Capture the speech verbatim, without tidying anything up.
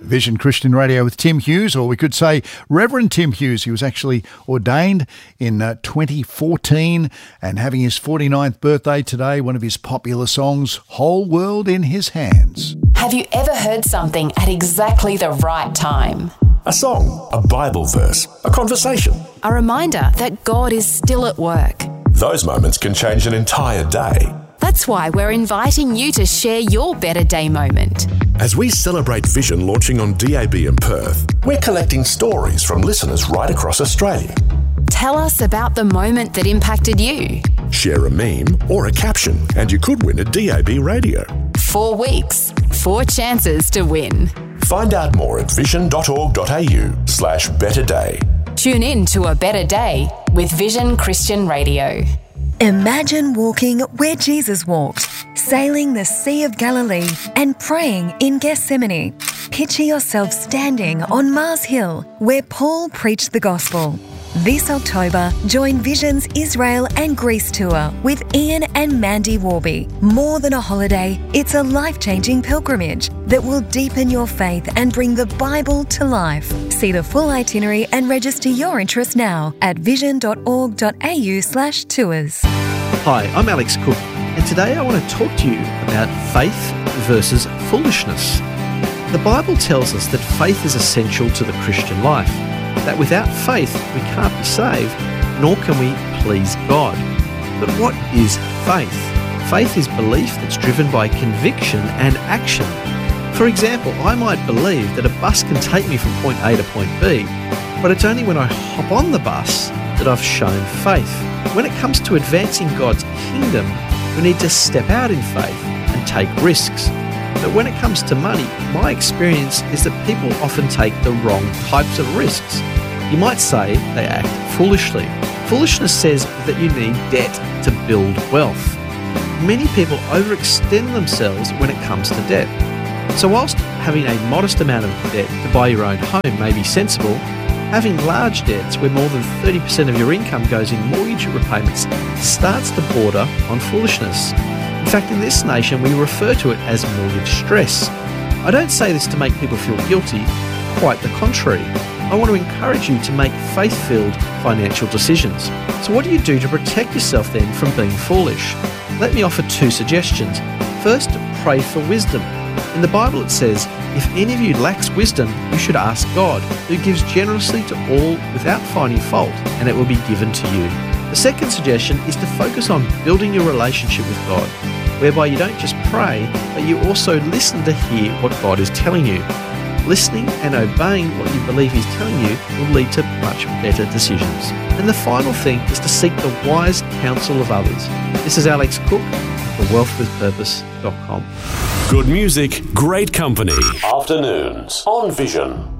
Vision Christian Radio with Tim Hughes, or we could say Reverend Tim Hughes. He was actually ordained in uh, twenty fourteen and having his forty-ninth birthday today. One of his popular songs, Whole World in His Hands. Have you ever heard something at exactly the right time? A song, a Bible verse, a conversation. A reminder that God is still at work. Those moments can change an entire day. That's why we're inviting you to share your Better Day moment. As we celebrate Vision launching on D A B in Perth, we're collecting stories from listeners right across Australia. Tell us about the moment that impacted you. Share a meme or a caption and you could win a D A B radio. Four weeks, four chances to win. Find out more at vision.org.au slash better day. Tune in to A Better Day with Vision Christian Radio. Imagine walking where Jesus walked, sailing the Sea of Galilee and praying in Gethsemane. Picture yourself standing on Mars Hill where Paul preached the gospel. This October, join Vision's Israel and Greece tour with Ian and Mandy Warby. More than a holiday, it's a life-changing pilgrimage that will deepen your faith and bring the Bible to life. See the full itinerary and register your interest now at vision.org.au slash tours. Hi, I'm Alex Cook, and today I want to talk to you about faith versus foolishness. The Bible tells us that faith is essential to the Christian life, that without faith we can't be saved, nor can we please God. But what is faith? Faith is belief that's driven by conviction and action. For example, I might believe that a bus can take me from point A to point B, but it's only when I hop on the bus that I've shown faith. When it comes to advancing God's kingdom, we need to step out in faith and take risks. But when it comes to money, my experience is that people often take the wrong types of risks. You might say they act foolishly. Foolishness says that you need debt to build wealth. Many people overextend themselves when it comes to debt. So whilst having a modest amount of debt to buy your own home may be sensible, having large debts where more than thirty percent of your income goes in mortgage repayments starts to border on foolishness. In fact, in this nation, we refer to it as mortgage stress. I don't say this to make people feel guilty, quite the contrary. I want to encourage you to make faith-filled financial decisions. So what do you do to protect yourself then from being foolish? Let me offer two suggestions. First, pray for wisdom. In the Bible it says, if any of you lacks wisdom, you should ask God, who gives generously to all without finding fault, and it will be given to you. The second suggestion is to focus on building your relationship with God, whereby you don't just pray, but you also listen to hear what God is telling you. Listening and obeying what you believe He's telling you will lead to much better decisions. And the final thing is to seek the wise counsel of others. This is Alex Cook for wealth with purpose dot com. Good music, great company. Afternoons on Vision.